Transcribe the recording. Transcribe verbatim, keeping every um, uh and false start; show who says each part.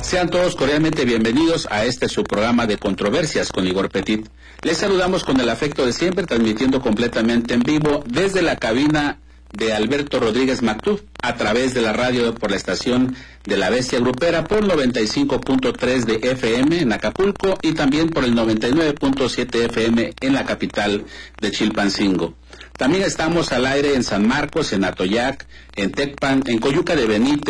Speaker 1: Sean todos cordialmente bienvenidos a este su programa de controversias con Igor Petit. Les saludamos con el afecto de siempre, transmitiendo completamente en vivo desde la cabina de Alberto Rodríguez Mactú, a través de la radio por la estación de La Bestia Grupera por noventa y cinco punto tres de F M en Acapulco y también por el noventa y nueve punto siete F M en la capital de Chilpancingo. También estamos al aire en San Marcos, en Atoyac, en Tecpan, en Coyuca de Benítez,